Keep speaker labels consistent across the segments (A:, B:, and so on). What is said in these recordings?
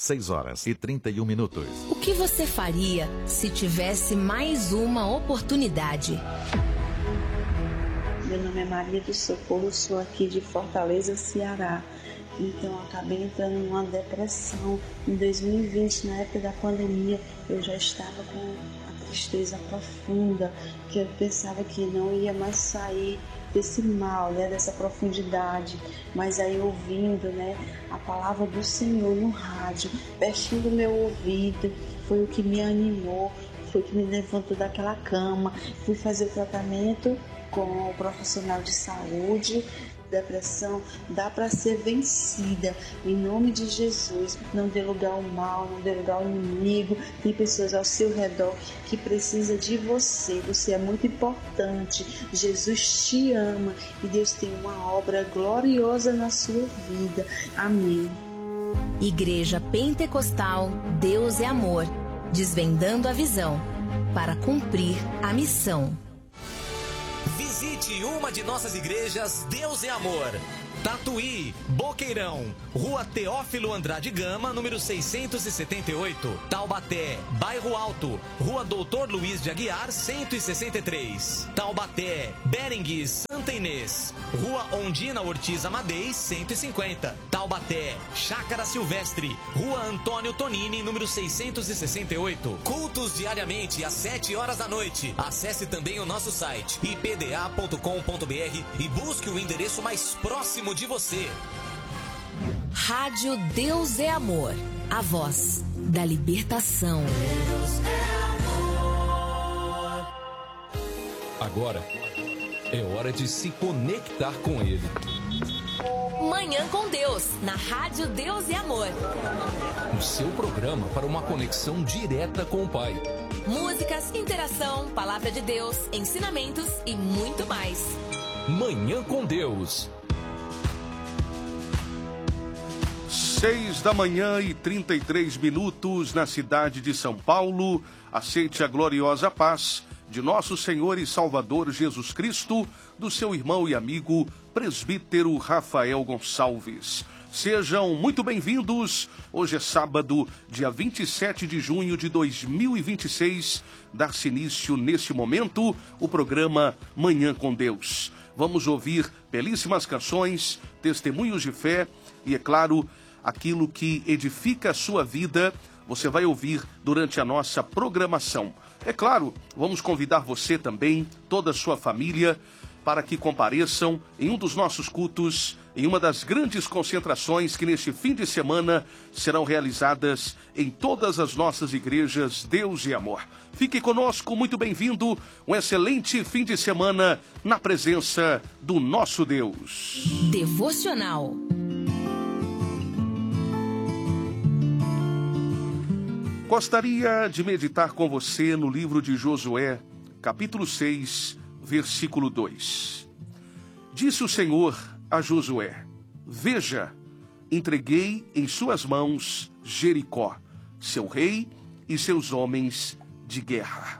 A: 6h31.
B: O que você faria se tivesse mais uma oportunidade?
C: Meu nome é Maria do Socorro, sou aqui de Fortaleza, Ceará. Então, acabei entrando numa depressão. Em 2020, na época da pandemia, eu já estava com a tristeza profunda, que eu pensava que não ia mais sair desse mal, dessa profundidade. Mas aí, ouvindo a palavra do Senhor no rádio, pertinho do meu ouvido, foi o que me animou, foi o que me levantou daquela cama. Fui fazer o tratamento com o profissional de saúde. Depressão dá para ser vencida em nome de Jesus. Não dê lugar ao mal, não dê lugar ao inimigo. Tem pessoas ao seu redor que precisam de você. Você é muito importante. Jesus te ama e Deus tem uma obra gloriosa na sua vida. Amém.
B: Igreja Pentecostal Deus é Amor, desvendando a visão para cumprir a missão.
D: Visite uma de nossas igrejas Deus é Amor. Tatuí, Boqueirão, Rua Teófilo Andrade Gama, número 678. Taubaté, Bairro Alto, Rua Doutor Luiz de Aguiar, 163. Taubaté, Berengues, Santa Inês, Rua Ondina Ortiz Amadez, 150. Taubaté, Chácara Silvestre, Rua Antônio Tonini, número 668. Cultos diariamente às 7 horas da noite. Acesse também o nosso site ipda.com.br e busque o endereço mais próximo de você.
B: Rádio Deus é Amor, a voz da libertação.
E: Deus é amor.
F: Agora é hora de se conectar com Ele.
B: Manhã com Deus, na Rádio Deus é Amor.
F: O seu programa para uma conexão direta com o Pai.
B: Músicas, interação, palavra de Deus, ensinamentos e muito mais.
F: Manhã com Deus.
G: 6h33 na cidade de São Paulo. Aceite a gloriosa paz de nosso Senhor e Salvador Jesus Cristo, do seu irmão e amigo, presbítero Rafael Gonçalves. Sejam muito bem-vindos. Hoje é sábado, dia 27 de junho de 2026. Dar-se início, neste momento, o programa Manhã com Deus. Vamos ouvir belíssimas canções, testemunhos de fé e, é claro, aquilo que edifica a sua vida, você vai ouvir durante a nossa programação. É claro, vamos convidar você também, toda a sua família, para que compareçam em um dos nossos cultos, em uma das grandes concentrações que neste fim de semana serão realizadas em todas as nossas igrejas Deus e Amor. Fique conosco, muito bem-vindo, um excelente fim de semana na presença do nosso Deus.
B: Devocional.
G: Gostaria de meditar com você no livro de Josué, capítulo 6, versículo 2. Disse o Senhor a Josué: Veja, entreguei em suas mãos Jericó, seu rei e seus homens de guerra.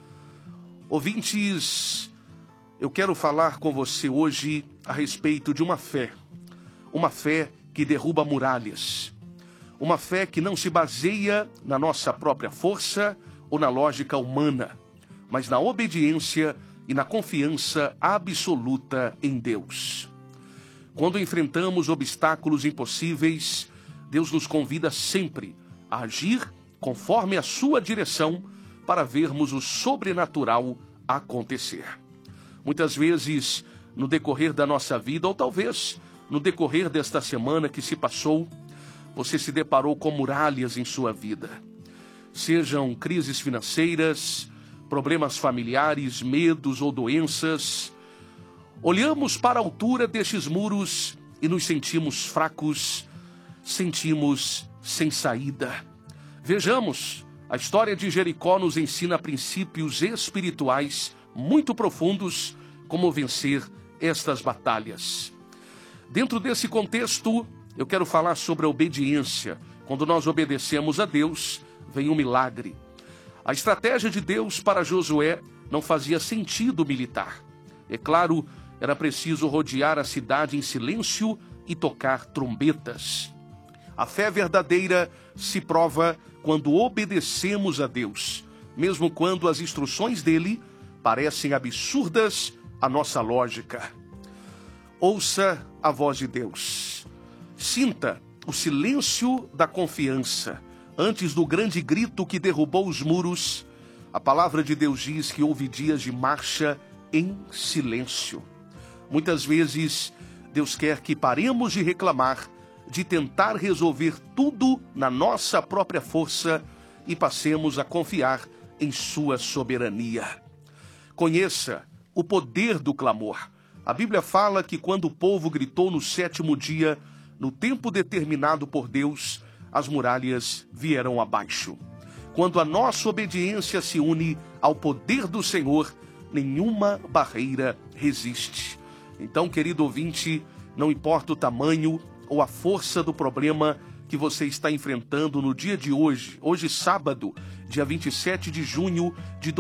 G: Ouvintes, eu quero falar com você hoje a respeito de uma fé que derruba muralhas. Uma fé que não se baseia na nossa própria força ou na lógica humana, mas na obediência e na confiança absoluta em Deus. Quando enfrentamos obstáculos impossíveis, Deus nos convida sempre a agir conforme a sua direção para vermos o sobrenatural acontecer. Muitas vezes, no decorrer da nossa vida, ou talvez no decorrer desta semana que se passou, você se deparou com muralhas em sua vida. Sejam crises financeiras, problemas familiares, medos ou doenças. Olhamos para a altura destes muros e nos sentimos fracos, sentimos sem saída. Vejamos, a história de Jericó nos ensina princípios espirituais muito profundos, como vencer estas batalhas. Dentro desse contexto, eu quero falar sobre a obediência. Quando nós obedecemos a Deus, vem um milagre. A estratégia de Deus para Josué não fazia sentido militar. É claro, era preciso rodear a cidade em silêncio e tocar trombetas. A fé verdadeira se prova quando obedecemos a Deus, mesmo quando as instruções dele parecem absurdas à nossa lógica. Ouça a voz de Deus. Sinta o silêncio da confiança. Antes do grande grito que derrubou os muros, a palavra de Deus diz que houve dias de marcha em silêncio. Muitas vezes, Deus quer que paremos de reclamar, de tentar resolver tudo na nossa própria força e passemos a confiar em sua soberania. Conheça o poder do clamor. A Bíblia fala que quando o povo gritou no 7º dia, no tempo determinado por Deus, as muralhas vieram abaixo. Quando a nossa obediência se une ao poder do Senhor, nenhuma barreira resiste. Então, querido ouvinte, não importa o tamanho ou a força do problema que você está enfrentando no dia de hoje, sábado, dia 27 de junho de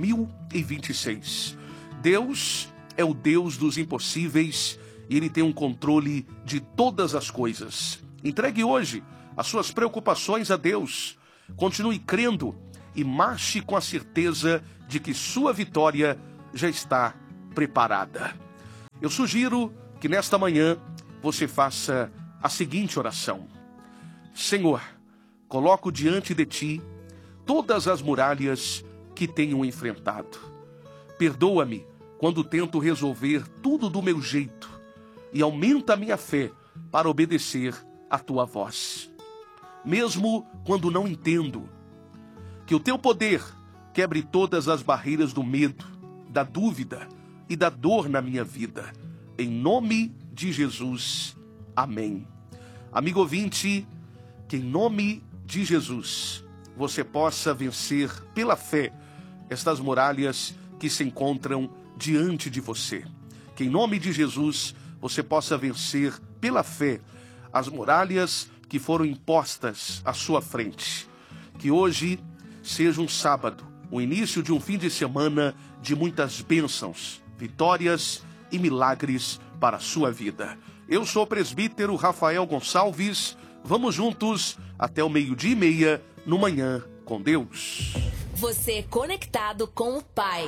G: 2026. Deus é o Deus dos impossíveis e Ele tem um controle de todas as coisas. Entregue hoje as suas preocupações a Deus. Continue crendo e marche com a certeza de que sua vitória já está preparada. Eu sugiro que nesta manhã você faça a seguinte oração. Senhor, coloco diante de Ti todas as muralhas que tenho enfrentado. Perdoa-me quando tento resolver tudo do meu jeito e aumenta a minha fé para obedecer a Tua voz. Mesmo quando não entendo, que o Teu poder quebre todas as barreiras do medo, da dúvida e da dor na minha vida. Em nome de Jesus. Amém. Amigo ouvinte, que em nome de Jesus você possa vencer pela fé estas muralhas que se encontram diante de você. Que em nome de Jesus você possa vencer pela fé as muralhas que foram impostas à sua frente. Que hoje seja um sábado, o início de um fim de semana de muitas bênçãos, vitórias e milagres para a sua vida. Eu sou o presbítero Rafael Gonçalves. Vamos juntos até o 12:30 no Manhã com Deus.
B: Você conectado com o Pai.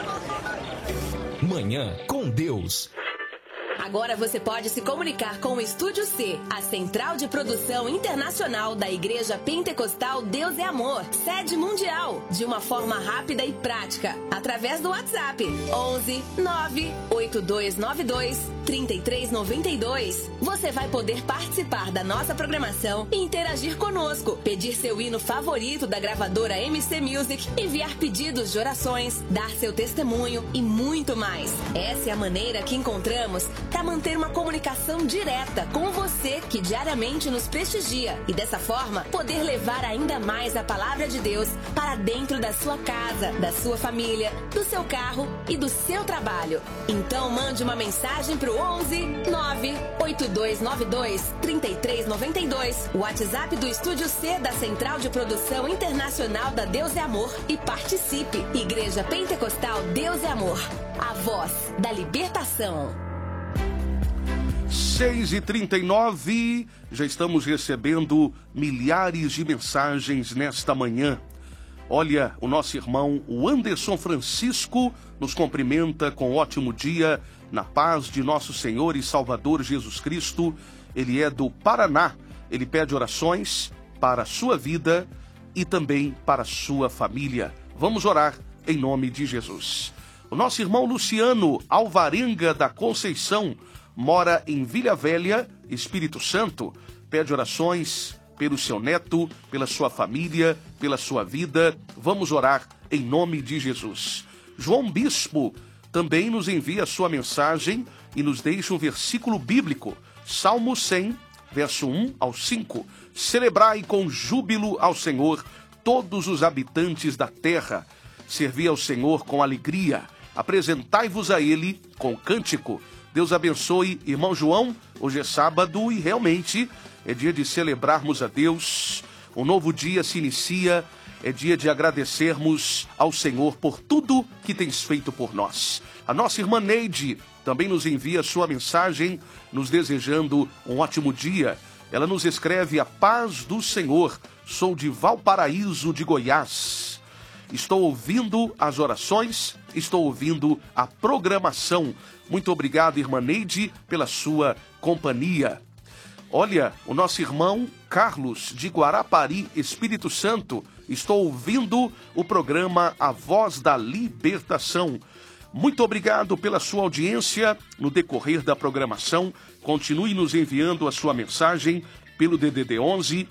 F: Manhã com Deus.
B: Agora você pode se comunicar com o Estúdio C, a central de produção internacional da Igreja Pentecostal Deus é Amor, sede mundial, de uma forma rápida e prática, através do WhatsApp 11 98292 3392. Você vai poder participar da nossa programação e interagir conosco, pedir seu hino favorito da gravadora MC Music, enviar pedidos de orações, dar seu testemunho e muito mais. Essa é a maneira que encontramos para manter uma comunicação direta com você que diariamente nos prestigia e dessa forma poder levar ainda mais a palavra de Deus para dentro da sua casa, da sua família, do seu carro e do seu trabalho. Então mande uma mensagem para o 11 98292 3392, o WhatsApp do Estúdio C da Central de Produção Internacional da Deus é Amor e participe. Igreja Pentecostal Deus é Amor, a voz da libertação.
G: 6h39, já estamos recebendo milhares de mensagens nesta manhã. Olha, o nosso irmão, o Anderson Francisco, nos cumprimenta com ótimo dia, na paz de nosso Senhor e Salvador Jesus Cristo. Ele é do Paraná. Ele pede orações para a sua vida e também para a sua família. Vamos orar em nome de Jesus. O nosso irmão Luciano Alvarenga da Conceição mora em Vila Velha, Espírito Santo. Pede orações pelo seu neto, pela sua família, pela sua vida. Vamos orar em nome de Jesus. João Bispo também nos envia a sua mensagem e nos deixa um versículo bíblico. Salmo 100, verso 1 ao 5. Celebrai com júbilo ao Senhor todos os habitantes da terra. Servi ao Senhor com alegria. Apresentai-vos a Ele com cântico. Deus abençoe, irmão João. Hoje é sábado e realmente é dia de celebrarmos a Deus. Um novo dia se inicia, é dia de agradecermos ao Senhor por tudo que tens feito por nós. A nossa irmã Neide também nos envia sua mensagem, nos desejando um ótimo dia. Ela nos escreve: a paz do Senhor, sou de Valparaíso de Goiás. Estou ouvindo as orações, estou ouvindo a programação. Muito obrigado, irmã Neide, pela sua companhia. Olha, o nosso irmão Carlos, de Guarapari, Espírito Santo, estou ouvindo o programa A Voz da Libertação. Muito obrigado pela sua audiência no decorrer da programação. Continue nos enviando a sua mensagem pelo DDD 11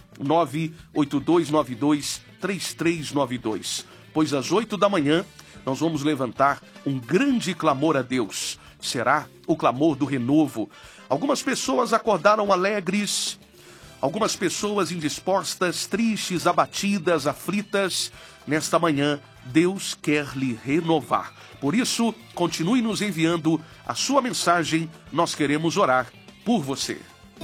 G: 98292 3392. Pois às 8 da manhã nós vamos levantar um grande clamor a Deus. Será o clamor do renovo. Algumas pessoas acordaram alegres, algumas pessoas indispostas, tristes, abatidas, aflitas. Nesta manhã, Deus quer lhe renovar. Por isso, continue nos enviando a sua mensagem. Nós queremos orar por você.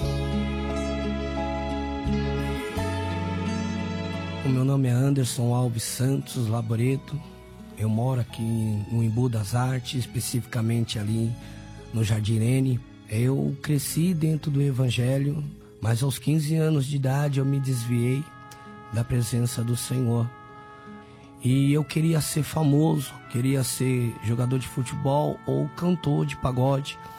A: O meu nome é Anderson Alves Santos Laboreto. Eu moro aqui no Embu das Artes, especificamente ali no Jardim Irene. Eu cresci dentro do Evangelho, mas aos 15 anos de idade eu me desviei da presença do Senhor. E eu queria ser famoso, queria ser jogador de futebol ou cantor de pagode.